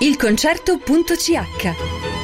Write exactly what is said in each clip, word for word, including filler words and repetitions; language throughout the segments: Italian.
il concerto punto c h.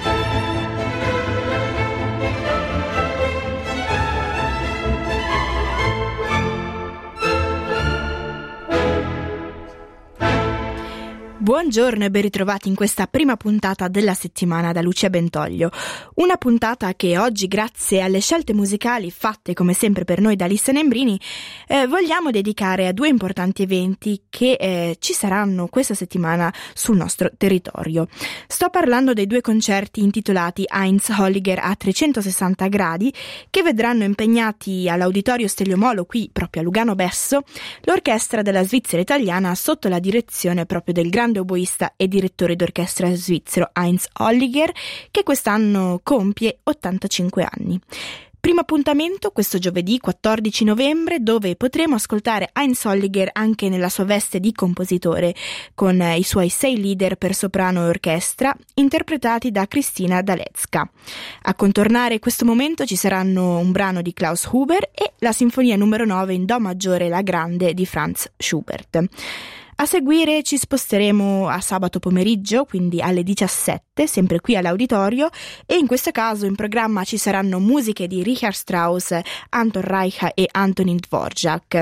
Buongiorno e ben ritrovati in questa prima puntata della settimana da Lucia Bentoglio. Una puntata che oggi, grazie alle scelte musicali fatte come sempre per noi da Alissa Nembrini, eh, vogliamo dedicare a due importanti eventi che eh, ci saranno questa settimana sul nostro territorio. Sto parlando dei due concerti intitolati Heinz Holliger a trecentosessanta gradi, che vedranno impegnati all'Auditorio Stelio Molo, qui proprio a Lugano Besso, l'orchestra della Svizzera italiana sotto la direzione proprio del grande oboista e direttore d'orchestra svizzero Heinz Holliger, che quest'anno compie ottantacinque anni. Primo appuntamento questo giovedì quattordici novembre, dove potremo ascoltare Heinz Holliger anche nella sua veste di compositore, con i suoi sei leader per soprano e orchestra, interpretati da Cristina Dalezka. A contornare questo momento ci saranno un brano di Klaus Huber e la sinfonia numero nove in Do maggiore La Grande di Franz Schubert. A seguire ci sposteremo a sabato pomeriggio, quindi alle diciassette, sempre qui all'Auditorio, e in questo caso in programma ci saranno musiche di Richard Strauss, Anton Reicha e Antonin Dvorak.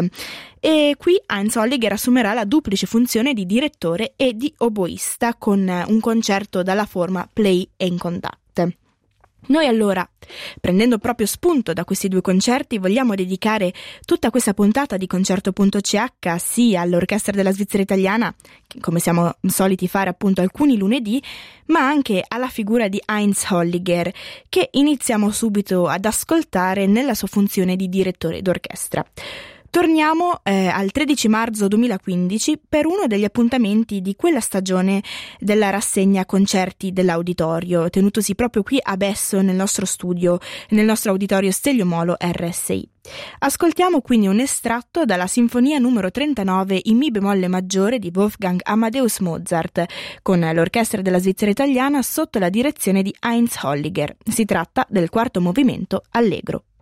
E qui Heinz Holliger assumerà la duplice funzione di direttore e di oboista con un concerto dalla forma Play and Conduct. Noi allora, prendendo proprio spunto da questi due concerti, vogliamo dedicare tutta questa puntata di concerto punto c h sia all'Orchestra della Svizzera Italiana, che come siamo soliti fare appunto alcuni lunedì, ma anche alla figura di Heinz Holliger, che iniziamo subito ad ascoltare nella sua funzione di direttore d'orchestra. Torniamo eh, al tredici marzo duemilaquindici per uno degli appuntamenti di quella stagione della rassegna concerti dell'Auditorio, tenutosi proprio qui a Besso nel nostro studio, nel nostro Auditorio Stelio Molo R S I. Ascoltiamo quindi un estratto dalla sinfonia numero trentanove in Mi bemolle maggiore di Wolfgang Amadeus Mozart, con l'Orchestra della Svizzera Italiana sotto la direzione di Heinz Holliger. Si tratta del quarto movimento Allegro.